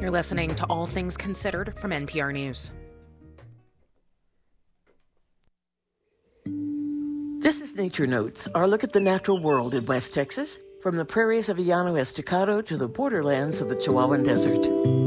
You're listening to All Things Considered from NPR News. This is Nature Notes, our look at the natural world in West Texas, from the prairies of Llano Estacado to the borderlands of the Chihuahuan Desert.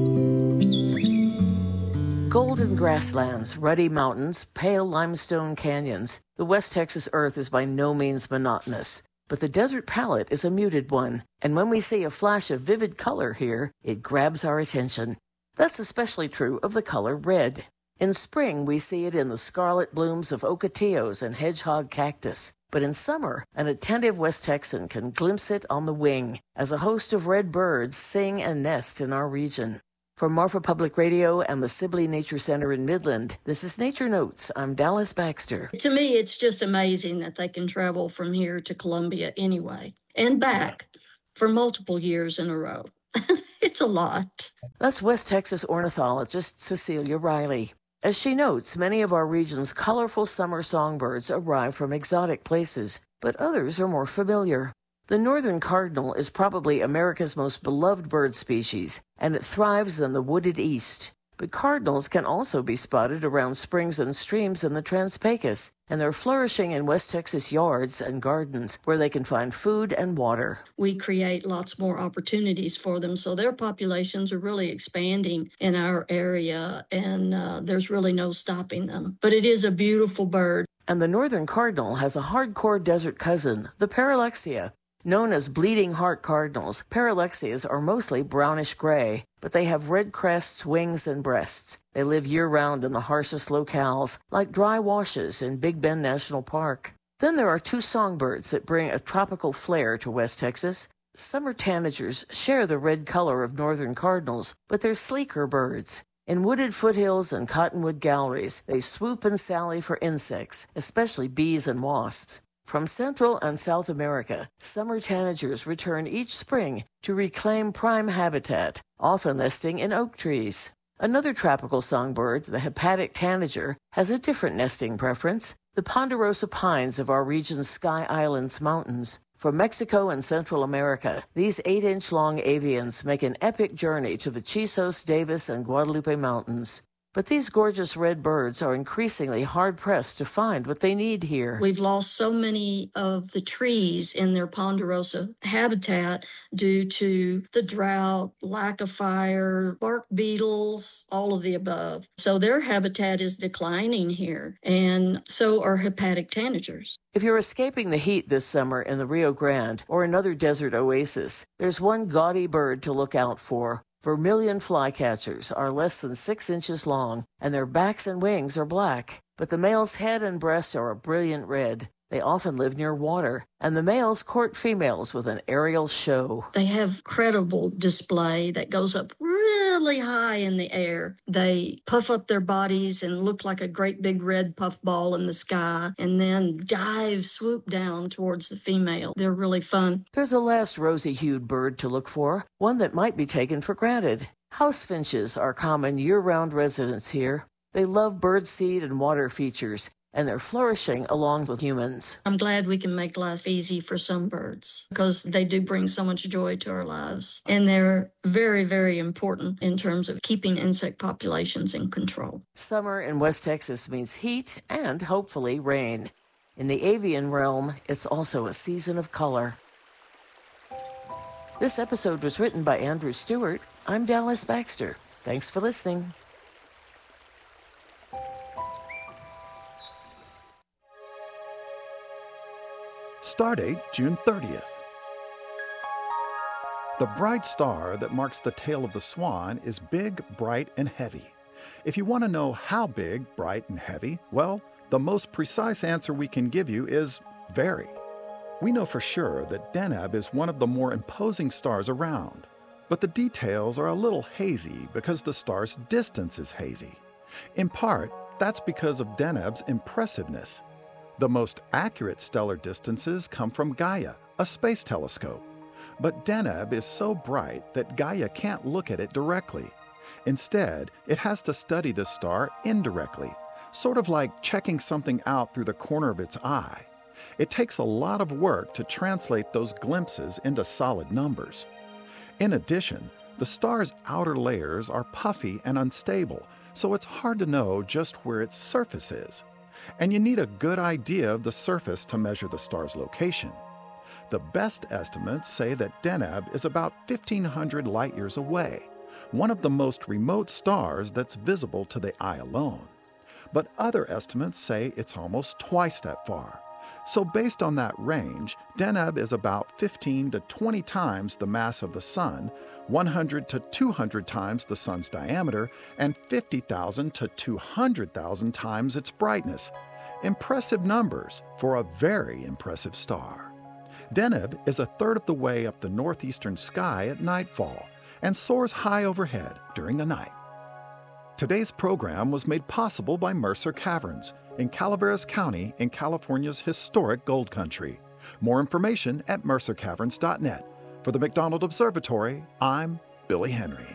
Golden grasslands, ruddy mountains, pale limestone canyons. The West Texas earth is by no means monotonous, but the desert palette is a muted one, and when we see a flash of vivid color here, it grabs our attention. That's especially true of the color red. In spring, we see it in the scarlet blooms of ocotillos and hedgehog cactus. But in summer, an attentive West Texan can glimpse it on the wing as a host of red birds sing and nest in our region. From Marfa Public Radio and the Sibley Nature Center in Midland, this is Nature Notes. I'm Dallas Baxter. To me, it's just amazing that they can travel from here to Columbia anyway and back for multiple years in a row. It's a lot. That's West Texas ornithologist Cecilia Riley. As she notes, many of our region's colorful summer songbirds arrive from exotic places, but others are more familiar. The northern cardinal is probably America's most beloved bird species, and it thrives in the wooded east. But cardinals can also be spotted around springs and streams in the Trans-Pecos, and they're flourishing in West Texas yards and gardens where they can find food and water. We create lots more opportunities for them, so their populations are really expanding in our area, and there's really no stopping them. But it is a beautiful bird. And the northern cardinal has a hardcore desert cousin, the Paralexia. Known as bleeding heart cardinals, Paralexias are mostly brownish-gray, but they have red crests, wings, and breasts. They live year-round in the harshest locales, like dry washes in Big Bend National Park. Then there are two songbirds that bring a tropical flair to West Texas. Summer tanagers share the red color of northern cardinals, but they're sleeker birds. In wooded foothills and cottonwood galleries, they swoop and sally for insects, especially bees and wasps. From Central and South America, summer tanagers return each spring to reclaim prime habitat, often nesting in oak trees. Another tropical songbird, the hepatic tanager, has a different nesting preference, the ponderosa pines of our region's Sky Islands mountains. From Mexico and Central America, these 8-inch-long avians make an epic journey to the Chisos, Davis, and Guadalupe Mountains. But these gorgeous red birds are increasingly hard-pressed to find what they need here. We've lost so many of the trees in their ponderosa habitat due to the drought, lack of fire, bark beetles, all of the above. So their habitat is declining here, and so are hepatic tanagers. If you're escaping the heat this summer in the Rio Grande or another desert oasis, there's one gaudy bird to look out for. Vermilion flycatchers are less than 6 inches long, and their backs and wings are black, but the male's head and breast are a brilliant red. They often live near water, and the males court females with an aerial show. They have credible display that goes up really high in the air. They puff up their bodies and look like a great big red puff ball in the sky, and then swoop down towards the female. They're really fun. There's a last rosy-hued bird to look for, one that might be taken for granted. House finches are common year-round residents here. They love birdseed and water features, and they're flourishing along with humans. I'm glad we can make life easy for some birds because they do bring so much joy to our lives. And they're very, very important in terms of keeping insect populations in control. Summer in West Texas means heat and hopefully rain. In the avian realm, it's also a season of color. This episode was written by Andrew Stewart. I'm Dallas Baxter. Thanks for listening. Stardate June 30th. The bright star that marks the tail of the swan is big, bright, and heavy. If you want to know how big, bright, and heavy, well, the most precise answer we can give you is very. We know for sure that Deneb is one of the more imposing stars around, but the details are a little hazy because the star's distance is hazy. In part, that's because of Deneb's impressiveness. The most accurate stellar distances come from Gaia, a space telescope. But Deneb is so bright that Gaia can't look at it directly. Instead, it has to study the star indirectly, sort of like checking something out through the corner of its eye. It takes a lot of work to translate those glimpses into solid numbers. In addition, The star's outer layers are puffy and unstable, so it's hard to know just where its surface is. And you need a good idea of the surface to measure the star's location. The best estimates say that Deneb is about 1,500 light-years away, one of the most remote stars that's visible to the eye alone. But other estimates say it's almost twice that far. So based on that range, Deneb is about 15 to 20 times the mass of the Sun, 100 to 200 times the Sun's diameter, and 50,000 to 200,000 times its brightness. Impressive numbers for a very impressive star. Deneb is a third of the way up the northeastern sky at nightfall and soars high overhead during the night. Today's program was made possible by Mercer Caverns in Calaveras County in California's historic Gold Country. More information at mercercaverns.net. For the McDonald Observatory, I'm Billy Henry.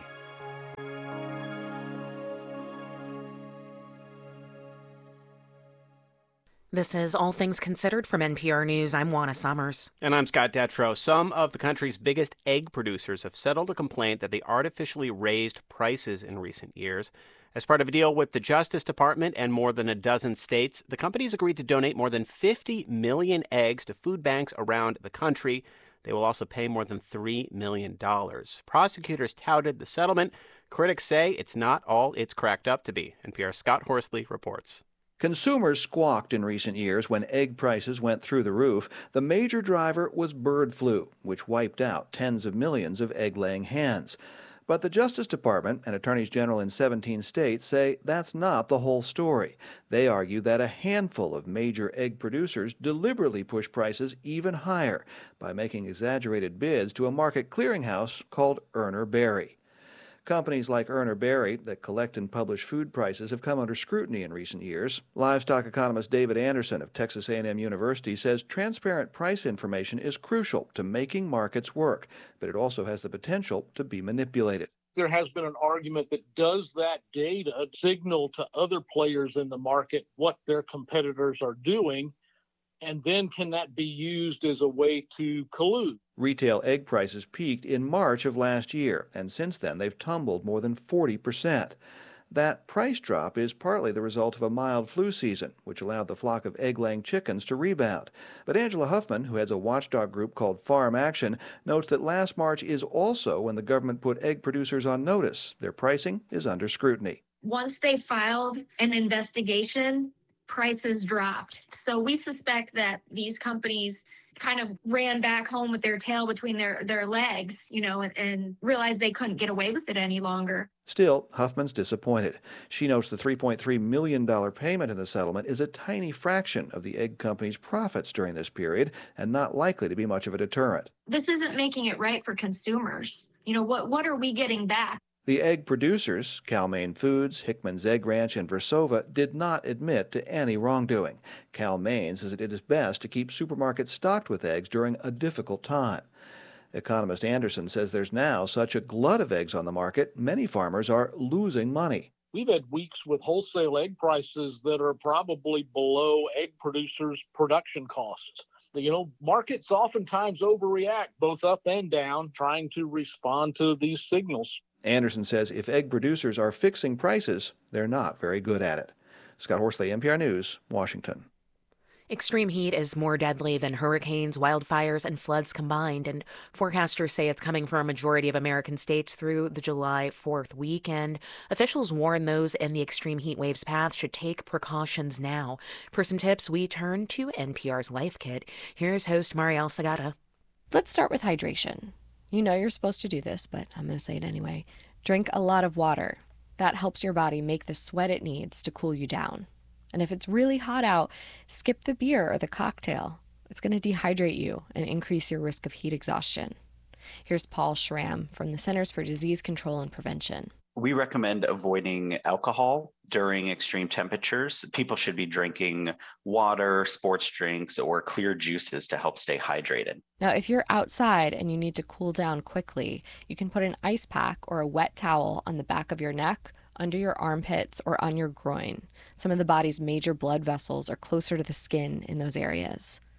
This is All Things Considered from NPR News. I'm Juana Summers. And I'm Scott Detrow. Some of the country's biggest egg producers have settled a complaint that they artificially raised prices in recent years. As part of a deal with the Justice Department and more than a dozen states, the companies agreed to donate more than 50 million eggs to food banks around the country. They will also pay more than $3 million. Prosecutors touted the settlement. Critics say it's not all it's cracked up to be. NPR's Scott Horsley reports. Consumers squawked in recent years when egg prices went through the roof. The major driver was bird flu, which wiped out tens of millions of egg-laying hens. But the Justice Department and attorneys general in 17 states say that's not the whole story. They argue that a handful of major egg producers deliberately push prices even higher by making exaggerated bids to a market clearinghouse called Urner Barry. Companies like Urner Barry that collect and publish food prices have come under scrutiny in recent years. Livestock economist David Anderson of Texas A&M University says transparent price information is crucial to making markets work, but it also has the potential to be manipulated. There has been an argument that does that data signal to other players in the market what their competitors are doing, and then can that be used as a way to collude? Retail egg prices peaked in March of last year, and since then they've tumbled more than 40%. That price drop is partly the result of a mild flu season, which allowed the flock of egg-laying chickens to rebound. But Angela Huffman, who heads a watchdog group called Farm Action, notes that last March is also when the government put egg producers on notice. Their pricing is under scrutiny. Once they filed an investigation, prices dropped. So we suspect that these companies kind of ran back home with their tail between their legs, and realized they couldn't get away with it any longer. Still, Huffman's disappointed. She notes the $3.3 million payment in the settlement is a tiny fraction of the egg company's profits during this period and not likely to be much of a deterrent. This isn't making it right for consumers. What are we getting back? The egg producers, Cal-Maine Foods, Hickman's Egg Ranch, and Versova, did not admit to any wrongdoing. Cal-Maine says it is best to keep supermarkets stocked with eggs during a difficult time. Economist Anderson says there's now such a glut of eggs on the market, many farmers are losing money. We've had weeks with wholesale egg prices that are probably below egg producers' production costs. Markets oftentimes overreact both up and down, trying to respond to these signals. Anderson says if egg producers are fixing prices, they're not very good at it. Scott Horsley, NPR News, Washington. Extreme heat is more deadly than hurricanes, wildfires, and floods combined, and forecasters say it's coming for a majority of American states through the July 4th weekend. Officials warn those in the extreme heat wave's path should take precautions now. For some tips, we turn to NPR's Life Kit. Here's host Marielle Sagata. Let's start with hydration. You know you're supposed to do this, but I'm going to say it anyway. Drink a lot of water. That helps your body make the sweat it needs to cool you down. And if it's really hot out, skip the beer or the cocktail. It's going to dehydrate you and increase your risk of heat exhaustion. Here's Paul Schramm from the Centers for Disease Control and Prevention. We recommend avoiding alcohol during extreme temperatures. People should be drinking water, sports drinks, or clear juices to help stay hydrated. Now, if you're outside and you need to cool down quickly, you can put an ice pack or a wet towel on the back of your neck, under your armpits, or on your groin. Some of the body's major blood vessels are closer to the skin in those areas.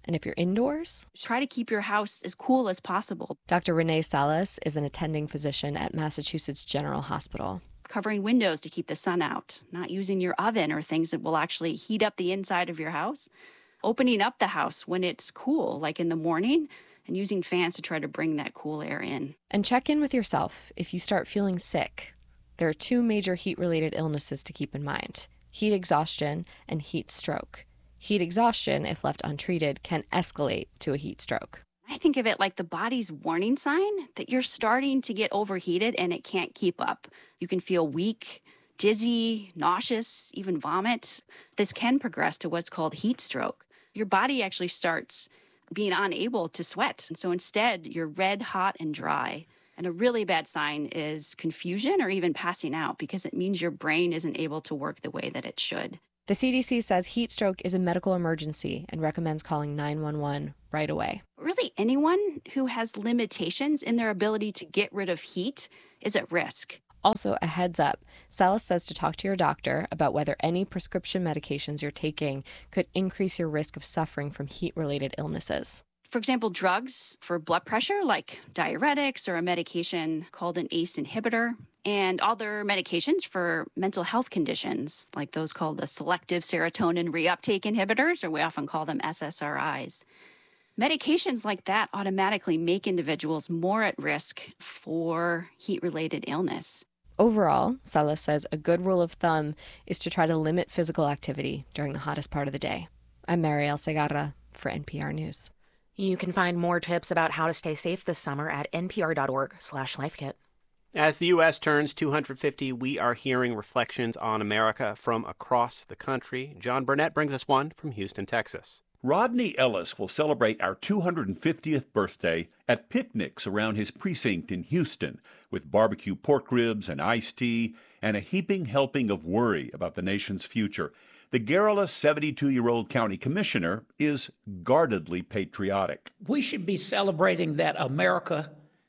And if you're indoors, try to keep your house as cool as possible. Dr. Renee Salas is an attending physician at Massachusetts General Hospital. Covering windows to keep the sun out, not using your oven or things that will actually heat up the inside of your house. Opening up the house when it's cool, like in the morning, and using fans to try to bring that cool air in. And check in with yourself if you start feeling sick. There are 2 major heat-related illnesses to keep in mind: heat exhaustion and heat stroke. Heat exhaustion, if left untreated, can escalate to a heat stroke. I think of it like the body's warning sign that you're starting to get overheated and it can't keep up. You can feel weak, dizzy, nauseous, even vomit. This can progress to what's called heat stroke. Your body actually starts being unable to sweat. And so instead, you're red, hot, and dry. And a really bad sign is confusion or even passing out, because it means your brain isn't able to work the way that it should. The CDC says heat stroke is a medical emergency and recommends calling 911 right away. Really, anyone who has limitations in their ability to get rid of heat is at risk. Also, a heads up, Salas says to talk to your doctor about whether any prescription medications you're taking could increase your risk of suffering from heat-related illnesses. For example, drugs for blood pressure, like diuretics or a medication called an ACE inhibitor, and other medications for mental health conditions, like those called the selective serotonin reuptake inhibitors, or we often call them SSRIs. Medications like that automatically make individuals more at risk for heat-related illness. Overall, Salas says a good rule of thumb is to try to limit physical activity during the hottest part of the day. I'm Marielle Segarra for NPR News. You can find more tips about how to stay safe this summer at npr.org/lifekit. As the U.S. turns 250, we are hearing reflections on America from across the country. John Burnett brings us one from Houston, Texas. Rodney Ellis will celebrate our 250th birthday at picnics around his precinct in Houston, with barbecue pork ribs and iced tea and a heaping helping of worry about the nation's future. The garrulous 72-year-old county commissioner is guardedly patriotic. We should be celebrating that America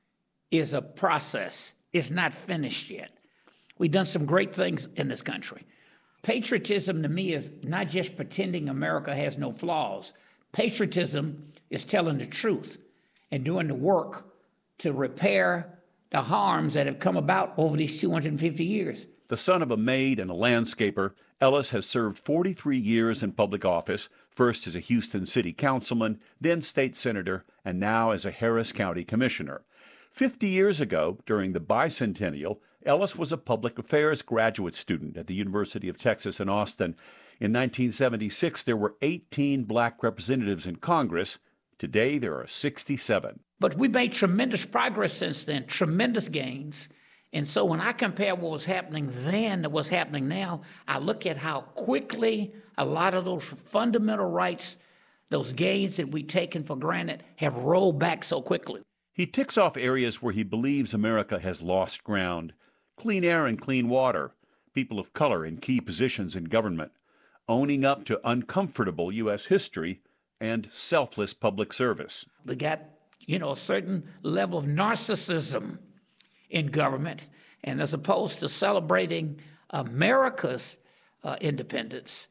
is a process. It's not finished yet. We've done some great things in this country. Patriotism to me is not just pretending America has no flaws. Patriotism is telling the truth and doing the work to repair the harms that have come about over these 250 years. The son of a maid and a landscaper, Ellis has served 43 years in public office, first as a Houston city councilman, then state senator, and now as a Harris County commissioner. 50 years ago, during the bicentennial, Ellis was a public affairs graduate student at the University of Texas in Austin. In 1976, there were 18 black representatives in Congress. Today, there are 67. But we made tremendous progress since then, tremendous gains. And so when I compare what was happening then to what's happening now, I look at how quickly a lot of those fundamental rights, those gains that we've taken for granted, have rolled back so quickly. He ticks off areas where he believes America has lost ground: clean air and clean water, people of color in key positions in government, owning up to uncomfortable U.S. history, and selfless public service. We got, a certain level of narcissism in government, and as opposed to celebrating America's independence,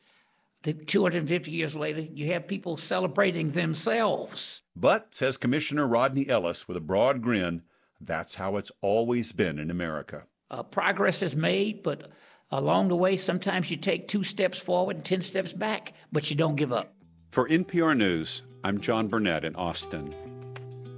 250 years later, you have people celebrating themselves. But, says Commissioner Rodney Ellis with a broad grin, that's how it's always been in America. Progress is made, but along the way, sometimes you take 2 steps forward and 10 steps back, but you don't give up. For NPR News, I'm John Burnett in Austin.